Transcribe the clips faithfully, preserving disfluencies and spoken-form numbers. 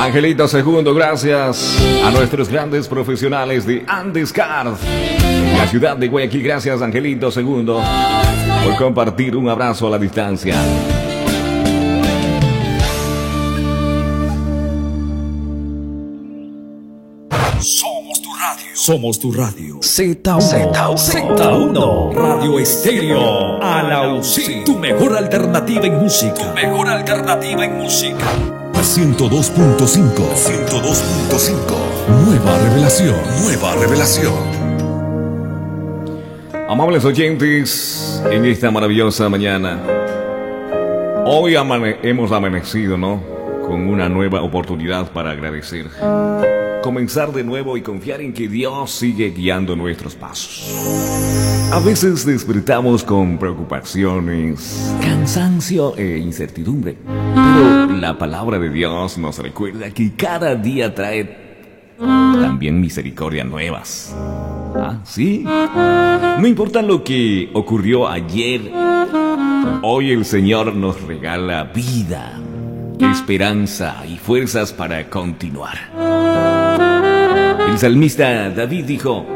Angelito Segundo, gracias a nuestros grandes profesionales de Andescard, la ciudad de Guayaquil. Gracias, Angelito Segundo, por compartir un abrazo a la distancia. Somos tu radio. Somos tu radio. Z uno. Z uno. Radio Estéreo. Alausí. Tu mejor alternativa en música. Tu mejor alternativa en música. ciento dos punto cinco. ciento dos punto cinco. Nueva revelación. Nueva revelación. Amables oyentes, en esta maravillosa mañana, hoy amane- hemos amanecido, ¿no?, con una nueva oportunidad para agradecer, comenzar de nuevo y confiar en que Dios sigue guiando nuestros pasos. A veces despertamos con preocupaciones, cansancio e incertidumbre, pero la palabra de Dios nos recuerda que cada día trae también misericordia nuevas. ¿Ah, sí? No importa lo que ocurrió ayer, hoy el Señor nos regala vida, esperanza y fuerzas para continuar. El salmista David dijo: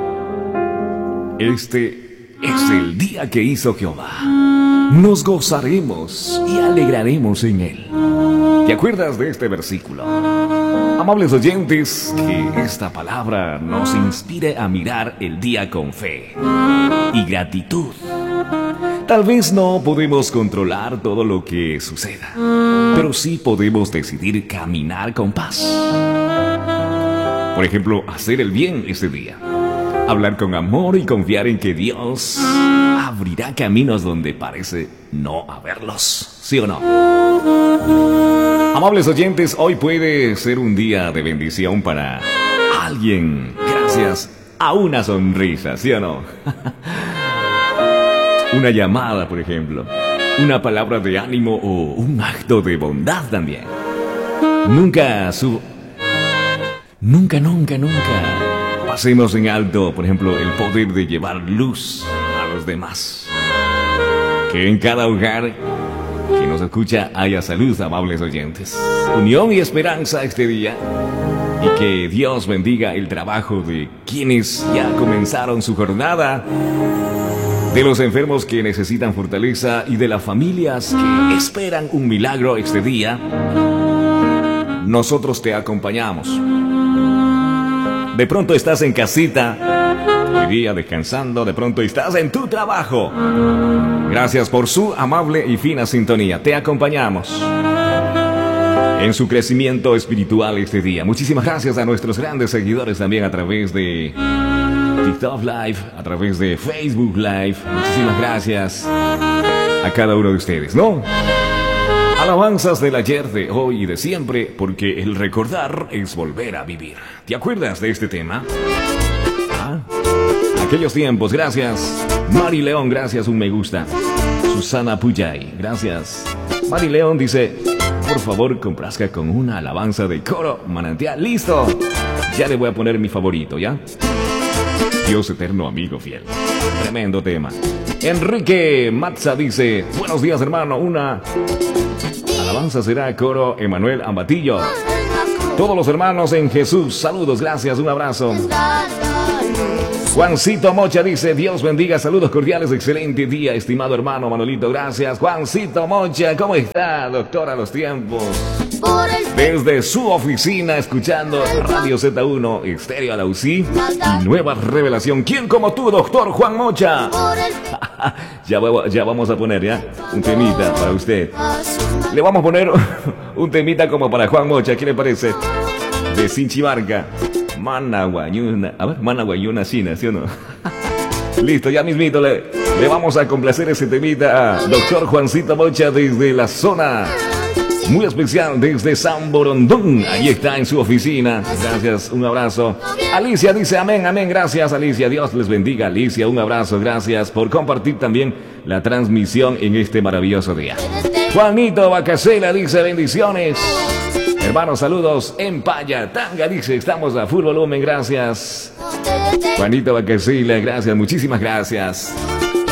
este es el día que hizo Jehová, nos gozaremos y alegraremos en él. ¿Te acuerdas de este versículo? Amables oyentes, que esta palabra nos inspire a mirar el día con fe y gratitud. Tal vez no podemos controlar todo lo que suceda, pero sí podemos decidir caminar con paz. Por ejemplo, hacer el bien ese día, hablar con amor y confiar en que Dios abrirá caminos donde parece no haberlos, ¿sí o no? Amables oyentes, hoy puede ser un día de bendición para alguien gracias a una sonrisa, ¿sí o no? Una llamada, por ejemplo, una palabra de ánimo o un acto de bondad también. Nunca su... Nunca, nunca, nunca pasemos en alto, por ejemplo, el poder de llevar luz a los demás. Que en cada hogar que nos escucha haya salud, amables oyentes, unión y esperanza este día, y que Dios bendiga el trabajo de quienes ya comenzaron su jornada, de los enfermos que necesitan fortaleza y de las familias que esperan un milagro este día. Nosotros te acompañamos. De pronto estás en casita, hoy día descansando, de pronto estás en tu trabajo. Gracias por su amable y fina sintonía. Te acompañamos en su crecimiento espiritual este día. Muchísimas gracias a nuestros grandes seguidores también a través de TikTok Live, a través de Facebook Live. Muchísimas gracias a cada uno de ustedes, ¿no? Alabanzas del ayer, de hoy y de siempre, porque el recordar es volver a vivir. ¿Te acuerdas de este tema? ¿Ah? Aquellos tiempos, gracias. Mari León, gracias, un me gusta. Susana Puyay, gracias. Mari León dice: por favor, complazca con una alabanza de coro manantial. ¡Listo! Ya le voy a poner mi favorito, ¿ya? Dios eterno, amigo fiel. Tremendo tema. Enrique Matza dice: buenos días, hermano. Una alabanza será coro Emanuel Ambatillo. Todos los hermanos en Jesús, saludos, gracias, un abrazo. Juancito Mocha dice: Dios bendiga, saludos cordiales, excelente día, estimado hermano Manolito, gracias. Juancito Mocha, ¿cómo está, doctor, a los tiempos? Desde su oficina, escuchando Radio Z uno, Estéreo Alausí y Nueva Revelación. ¿Quién como tú, doctor Juan Mocha? ya, ya vamos a poner ya un temita para usted. Le vamos a poner un temita como para Juan Mocha, ¿qué le parece? De Sinchibarca. Managuayuna, a ver, Managuayuna China, ¿sí o no? Listo, ya mismito le, le vamos a complacer ese temita a doctor Juancito Mocha desde la zona muy especial, desde San Borondón. Ahí está en su oficina. Gracias, un abrazo. Alicia dice: amén, amén, gracias, Alicia. Dios les bendiga, Alicia, un abrazo. Gracias por compartir también la transmisión en este maravilloso día. Juanito Bacasela dice: bendiciones. Hermanos, saludos en Payatanga, dice: estamos a full volumen, gracias. Juanito Bacasela, gracias, muchísimas gracias.